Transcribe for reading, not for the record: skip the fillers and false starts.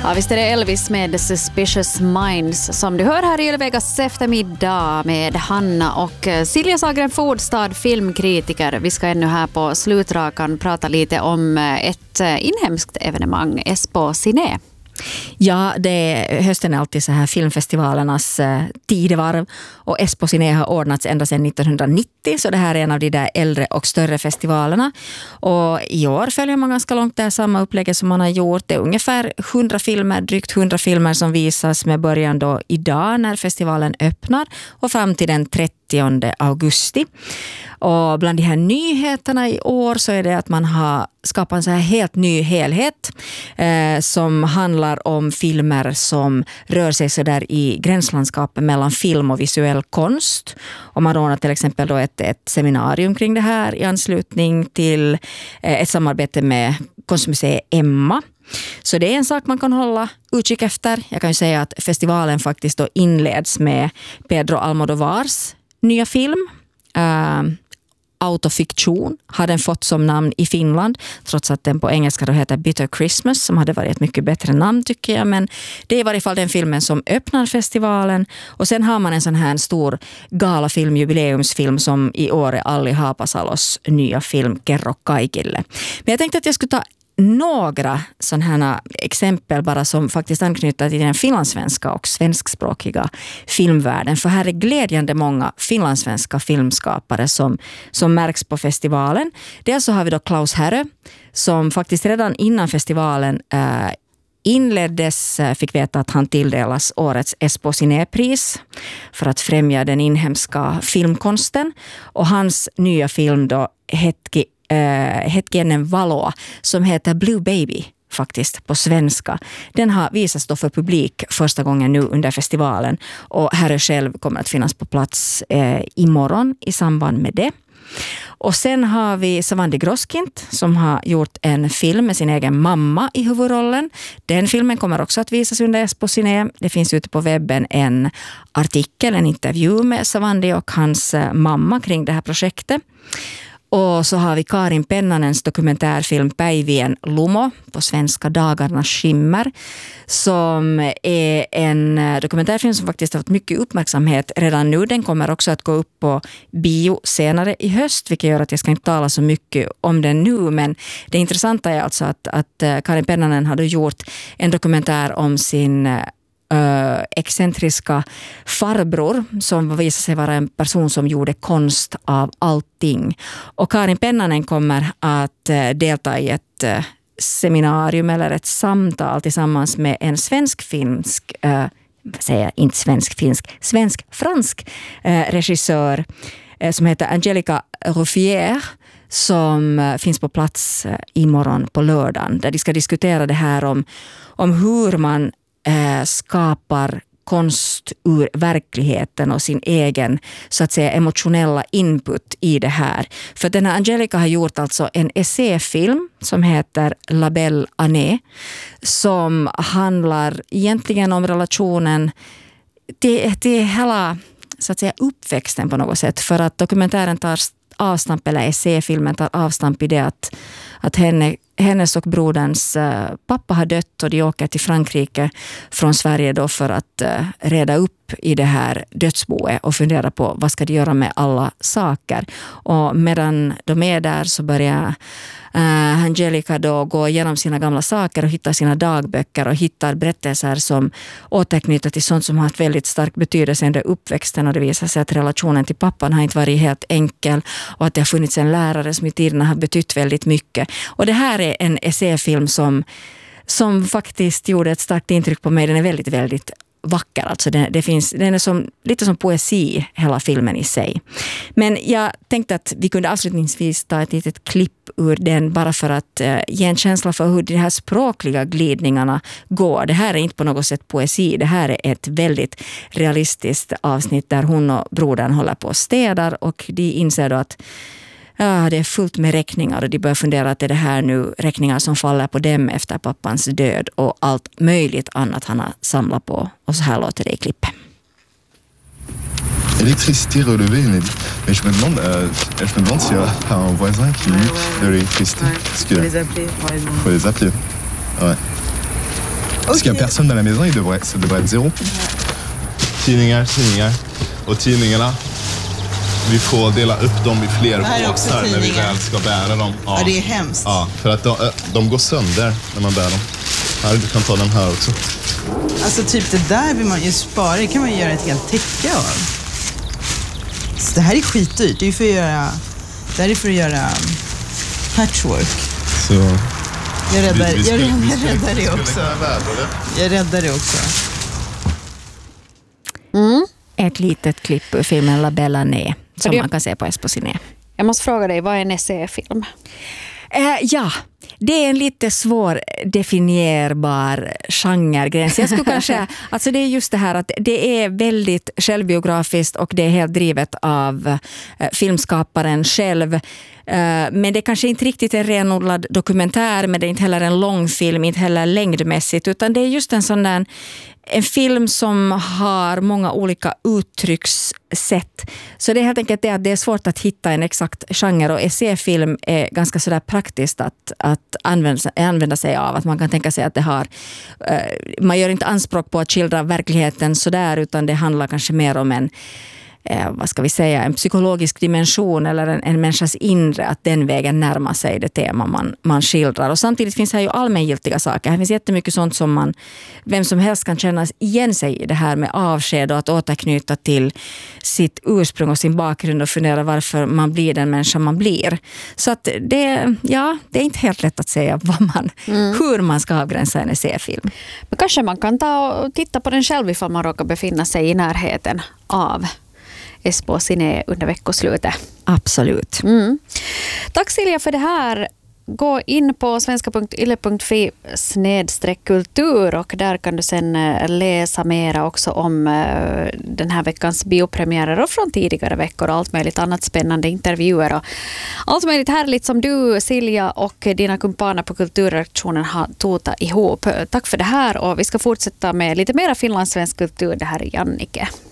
Ja, visst är det Elvis med The Suspicious Minds som du hör här i Ylvegas eftermiddag med Hanna och Silja Sagren Fordstad, filmkritiker. Vi ska ännu här på slutrakan prata lite om ett inhemskt evenemang, Espoon Cine. Ja, hösten är alltid så här filmfestivalernas tidevarv och Espoon Cine har ordnats ända sedan 1990, så det här är en av de där äldre och större festivalerna. Och i år följer man ganska långt där samma upplägg som man har gjort. Det är ungefär 100 filmer, drygt 100 filmer som visas med början då idag när festivalen öppnar och fram till den 30 augusti. Och bland de här nyheterna i år så är det att man har skapat en så här helt ny helhet som handlar om filmer som rör sig så där i gränslandskapet mellan film och visuell konst. Och man ordnar till exempel då ett seminarium kring det här i anslutning till ett samarbete med konstmuseet Emma. Så det är en sak man kan hålla utkik efter. Jag kan ju säga att festivalen faktiskt då inleds med Pedro Almodovars nya film. Autofiktion har den fått som namn i Finland, trots att den på engelska då heter Bitter Christmas, som hade varit ett mycket bättre namn tycker jag, men det är i varje fall den filmen som öppnar festivalen. Och sen har man en sån här stor galafilm, jubileumsfilm som i år är Alli Haapasalos nya film Kerro kaikille. Men jag tänkte att jag skulle ta några sådana här exempel bara som faktiskt anknyter till den finlandssvenska och svenskspråkiga filmvärlden. För här är glädjande många finlandssvenska filmskapare som märks på festivalen. Dels så har vi då Klaus Härö som faktiskt redan innan festivalen inleddes fick veta att han tilldelas årets Espoon Cine-pris för att främja den inhemska filmkonsten. Och hans nya film då Hetkinen valo som heter Blue Baby faktiskt på svenska. Den har visats då för publik första gången nu under festivalen och Härö själv kommer att finnas på plats imorgon i samband med det. Och sen har vi Savandi Groskind som har gjort en film med sin egen mamma i huvudrollen. Den filmen kommer också att visas under Espoon Cine. Det finns ute på webben en artikel, en intervju med Savandi och hans mamma kring det här projektet. Och så har vi Karin Pennanens dokumentärfilm Päivien Lumo på svenska Dagarnas skimmer som är en dokumentärfilm som faktiskt har fått mycket uppmärksamhet redan nu. Den kommer också att gå upp på bio senare i höst, vilket gör att jag ska inte tala så mycket om den nu, men det intressanta är alltså att Karin Pennanen hade gjort en dokumentär om sin excentriska farbror som visade sig vara en person som gjorde konst av allting. Och Karin Pennanen kommer att delta i ett seminarium eller ett samtal tillsammans med en svensk-fransk regissör som heter Angelica Ruffier som finns på plats imorgon på lördagen, där de ska diskutera det här om hur man skapar konst ur verkligheten och sin egen så att säga emotionella input i det här. För den här Angelica har gjort alltså en essäfilm som heter La Belle Année som handlar egentligen om relationen till hela så att säga uppväxten på något sätt, för att dokumentären tar avstamp, eller essäfilmen tar avstamp i det att hennes och broderns pappa har dött och de åker till Frankrike från Sverige då för att reda upp i det här dödsboet och fundera på vad ska de göra med alla saker. Och medan de är där så börjar Angelica då gå igenom sina gamla saker och hitta sina dagböcker och hittar berättelser som återknyter till sånt som har haft väldigt stark betydelse under uppväxten, och det visar sig att relationen till pappan har inte varit helt enkel och att det har funnits en lärare som i tiden har betytt väldigt mycket. Och det här är en essäfilm som faktiskt gjorde ett starkt intryck på mig. Den är väldigt, väldigt vacker. Alltså den är lite som poesi, hela filmen i sig. Men jag tänkte att vi kunde avslutningsvis ta ett litet klipp ur den bara för att ge en känsla för hur de här språkliga glidningarna går. Det här är inte på något sätt poesi. Det här är ett väldigt realistiskt avsnitt där hon och brodern håller på och städar och de inser då att det är fullt med räkningar och de börjar fundera att det är det här nu räkningar som faller på dem efter pappans död och allt möjligt annat han har samlat på. Och så här låter det i klippet. Électricité relevée, inédit. Mais je me demande s'il y a un voisin qui de l'électricité. Ouais, faut les appeler. Faut les appeler. Ouais. Parce qu'il n'y a personne dans la maison, ça devrait être zéro. Tidningar. Och tidningarna, vi får dela upp dem i fler påsar när vi väl ska bära dem. Ja, det är hemskt. Ja, för att de går sönder när man bär dem. Här, du kan ta den här också. Alltså typ det där vill man ju spara. Det kan man göra ett helt täcke av. Så det här är skitdyrt. Det är för att göra patchwork. Så Jag räddar det också. Jag räddar det också. Ett litet klipp ur filmen La Belle Année som man kan se på Esposiné. Jag måste fråga dig, vad är en essäfilm? Ja, det är en lite svår definierbar genregräns. Jag skulle kanske, alltså det är just det här att det är väldigt självbiografiskt och det är helt drivet av filmskaparen själv. Men det kanske inte riktigt är en renodlad dokumentär, men det är inte heller en långfilm, inte heller längdmässigt, utan det är just en sån där en film som har många olika uttryckssätt. Så det är helt enkelt det att det är svårt att hitta en exakt genre, och essäfilm är ganska sådär praktiskt att använda sig av. Att man kan tänka sig att det har, man gör inte anspråk på att skildra verkligheten sådär, utan det handlar kanske mer om en en psykologisk dimension eller en människas inre, att den vägen närmar sig det tema man skildrar. Och samtidigt finns här ju allmängiltiga saker. Här finns jättemycket sånt som vem som helst kan känna igen sig i, det här med avsked och att återknyta till sitt ursprung och sin bakgrund och fundera varför man blir den människa man blir. Så att det är inte helt lätt att säga hur man ska avgränsa en essäfilm. Men kanske man kan ta och titta på den själv ifall man råkar befinna sig i närheten av Esposiné under veckoslutet. Absolut. Tack Silja för det här. Gå in på svenska.yle.fi/kultur och där kan du sen läsa mera också om den här veckans biopremiärer och från tidigare veckor och allt möjligt annat spännande intervjuer och allt möjligt härligt som du, Silja, och dina kumpaner på kulturredaktionen har totat ihop. Tack för det här, och vi ska fortsätta med lite mera finlandssvensk kultur. Det här är Jannike.